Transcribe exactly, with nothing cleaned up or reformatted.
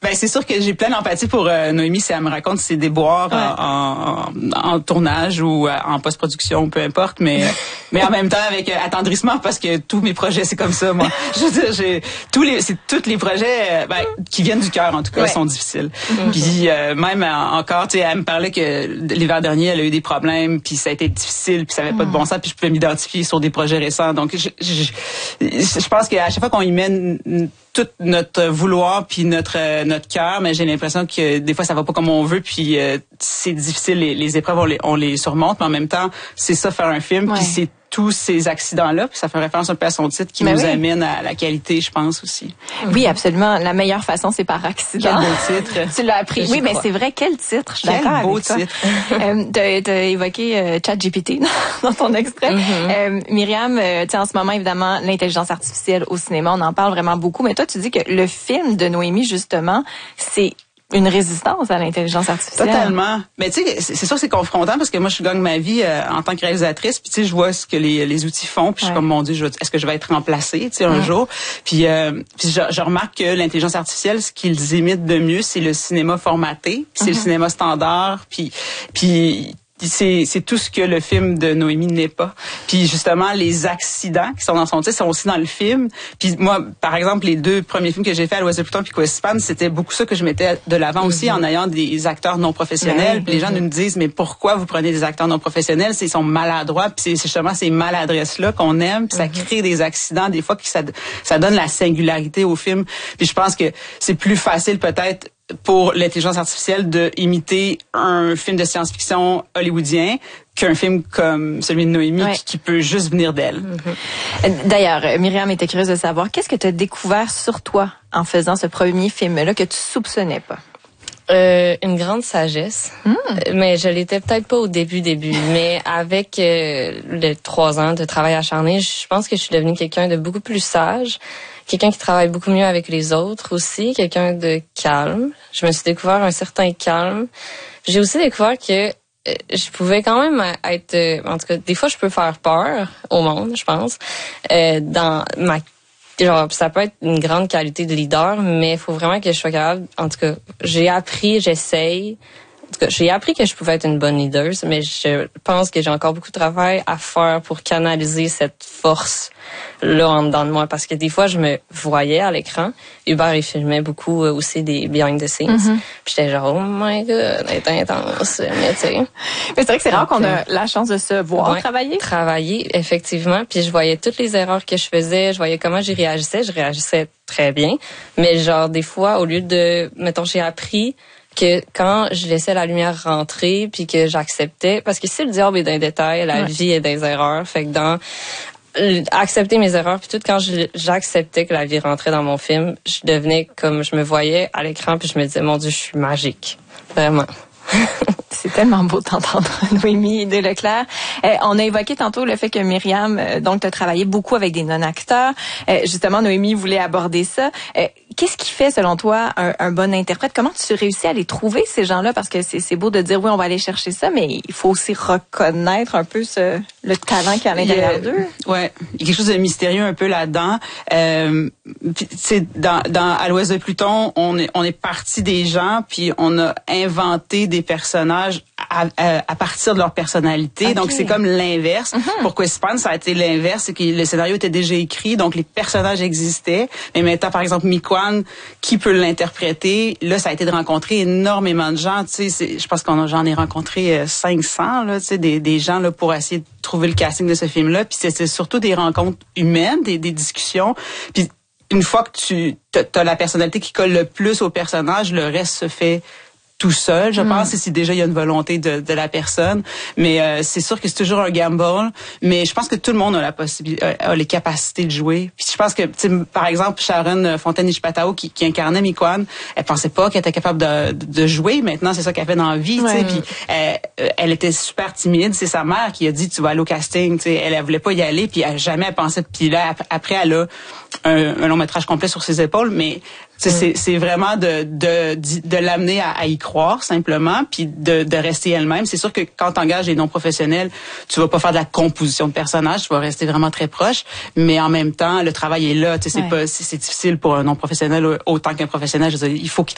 ben c'est sûr que j'ai plein d'empathie pour euh, Noémie si elle me raconte ses déboires ouais. en, en, en tournage ou euh, en post-production, peu importe, mais mais en même temps avec euh, attendrissement parce que tous mes projets c'est comme ça moi. Je veux dire, j'ai tous les c'est tous les projets euh, ben, qui viennent du cœur en tout cas ouais. sont difficiles. Mm-hmm. Puis euh, même euh, encore, tu sais, elle me parlait que l'hiver dernier elle a eu des problèmes, puis ça a été difficile, puis ça avait mm. pas de bon sens, puis je pouvais m'identifier sur des projets récents. Donc je je, je pense qu'à chaque fois qu'on y mène tout notre vouloir puis notre notre cœur, mais j'ai l'impression que des fois ça va pas comme on veut, puis euh, c'est difficile, les, les épreuves on les on les surmonte, mais en même temps c'est ça faire un film, ouais. puis c'est tous ces accidents-là, puis ça fait référence un peu à son titre qui ben nous oui. amène à la qualité, je pense aussi. Oui, absolument. La meilleure façon, c'est par accident. Quel beau titre. Tu l'as appris. Oui, mais c'est vrai, quel titre. Je suis quel d'accord beau avec titre. euh, t'as, t'as évoqué euh, ChatGPT dans ton extrait. Mm-hmm. Euh, Myriam, euh, tu sais, en ce moment, évidemment, l'intelligence artificielle au cinéma, on en parle vraiment beaucoup, mais toi, tu dis que le film de Noémie, justement, c'est une résistance à l'intelligence artificielle. Totalement. Mais tu sais, c'est sûr que c'est confrontant parce que moi, je gagne ma vie euh, en tant que réalisatrice. Puis tu sais, je vois ce que les, les outils font. Puis ouais. je suis comme, mon Dieu, je, est-ce que je vais être remplacée, tu sais, un ouais. jour. Puis, euh, puis je, je remarque que l'intelligence artificielle, ce qu'ils imitent de mieux, c'est le cinéma formaté. Puis c'est mm-hmm. le cinéma standard. Puis, puis c'est c'est tout ce que le film de Noémie n'est pas. Puis justement les accidents qui sont dans son titre sont aussi dans le film. Puis moi par exemple les deux premiers films que j'ai fait, À l'Ouest de Pluton puis Quispan, c'était beaucoup ça que je mettais de l'avant mm-hmm. aussi en ayant des acteurs non professionnels. Mm-hmm. Puis les gens nous disent mais pourquoi vous prenez des acteurs non professionnels, c'est ils sont maladroits, puis c'est justement ces maladresses là qu'on aime, puis ça crée des accidents des fois qui ça ça donne la singularité au film. Puis je pense que c'est plus facile peut-être pour l'intelligence artificielle de imiter un film de science-fiction hollywoodien qu'un film comme celui de Noémie ouais. qui, qui peut juste venir d'elle. Mm-hmm. D'ailleurs, Myriam était curieuse de savoir, qu'est-ce que tu as découvert sur toi en faisant ce premier film-là que tu soupçonnais pas? Euh, une grande sagesse, mm. mais je l'étais peut-être pas au début début, mais avec euh, les trois ans de travail acharné, je pense que je suis devenue quelqu'un de beaucoup plus sage, quelqu'un qui travaille beaucoup mieux avec les autres aussi, quelqu'un de calme. Je me suis découvert un certain calme. J'ai aussi découvert que euh, je pouvais quand même être, euh, en tout cas, des fois je peux faire peur au monde, je pense, euh, dans ma genre, ça peut être une grande qualité de leader, mais il faut vraiment que je sois capable. En tout cas, j'ai appris, j'essaye. En tout cas, j'ai appris que je pouvais être une bonne leader, mais je pense que j'ai encore beaucoup de travail à faire pour canaliser cette force-là en dedans de moi. Parce que des fois, je me voyais à l'écran. Hubert, il filmait beaucoup aussi des behind the scenes. Mm-hmm. Puis j'étais genre, oh my god, c'est intense. Mais tu sais. Mais c'est vrai que c'est rare qu'on a la chance de se voir ouais, travailler. Travailler, effectivement. Puis je voyais toutes les erreurs que je faisais. Je voyais comment j'y réagissais. Je réagissais très bien. Mais genre, des fois, au lieu de, mettons, j'ai appris que quand je laissais la lumière rentrer puis que j'acceptais, parce que si le diable est dans les détails, la ouais. vie est dans les erreurs, fait que dans accepter mes erreurs puis tout, quand je, j'acceptais que la vie rentrait dans mon film, je devenais comme je me voyais à l'écran puis je me disais mon Dieu, je suis magique, vraiment. C'est tellement beau de t'entendre, Noémie Deleclerc. Euh, on a évoqué tantôt le fait que Myriam, euh, donc, t'as travaillé beaucoup avec des non-acteurs. Euh, justement, Noémie voulait aborder ça. Euh, qu'est-ce qui fait, selon toi, un, un bon interprète? Comment tu réussis à les trouver, ces gens-là? Parce que c'est, c'est beau de dire, oui, on va aller chercher ça, mais il faut aussi reconnaître un peu ce, le talent qu'il y a à l'intérieur d'eux. Ouais, il y a quelque chose de mystérieux un peu là-dedans. Euh, c'est dans, dans À l'Ouest de Pluton, on est, on est parti des gens, puis on a inventé des personnages à, à, à partir de leur personnalité. Okay. Donc, c'est comme l'inverse. Mm-hmm. Pour Quispan, ça a été l'inverse. C'est que le scénario était déjà écrit, donc les personnages existaient. Mais maintenant, par exemple, Miquan, qui peut l'interpréter? Là, ça a été de rencontrer énormément de gens. Tu sais, je pense qu'on a, j'en ai rencontré cinq cents, là, tu sais, des, des gens là pour essayer de trouver le casting de ce film-là. Puis c'est, c'est surtout des rencontres humaines, des, des discussions. Puis une fois que tu as la personnalité qui colle le plus au personnage, le reste se fait tout seul, je mm. pense, si déjà il y a une volonté de, de la personne. Mais euh, c'est sûr que c'est toujours un gamble. Mais je pense que tout le monde a la possibilité, a, a les capacités de jouer. Puis je pense que, par exemple, Sharon Fontaine-Ishpatao qui, qui incarnait Miquan, elle pensait pas qu'elle était capable de, de jouer. Maintenant, c'est ça qu'elle fait dans la vie. Ouais. Puis elle, elle était super timide. C'est sa mère qui a dit tu vas aller au casting. T'sais. Elle, elle voulait pas y aller. Puis elle jamais pensé. Puis là, après, elle a un, un long métrage complet sur ses épaules. Mais C'est, c'est, c'est vraiment de, de, de l'amener à, à y croire, simplement, puis de, de rester elle-même. C'est sûr que quand tu engages des non-professionnels, tu vas pas faire de la composition de personnages, tu vas rester vraiment très proche, mais en même temps, le travail est là. Tu sais, c'est, ouais. pas, c'est, c'est difficile pour un non-professionnel autant qu'un professionnel. Je veux dire, il faut qu'il